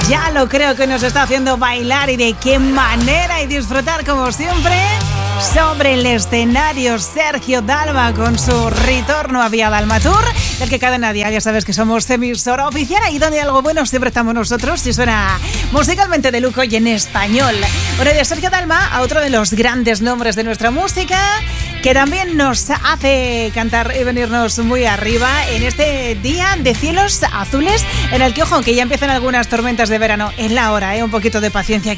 Ya lo creo que nos está haciendo bailar y de qué manera, y disfrutar como siempre sobre el escenario Sergio Dalma con su retorno a Vía Dalma Tour, del que Cadena Dial ya sabes que somos emisora oficial y donde hay algo bueno siempre estamos nosotros y suena musicalmente de lujo y en español. Bueno, de Sergio Dalma a otro de los grandes nombres de nuestra música que también nos hace cantar y venirnos muy arriba en este día de cielos azules en el que, ojo, que ya empiezan algunas tormentas de verano en la hora, un poquito de paciencia.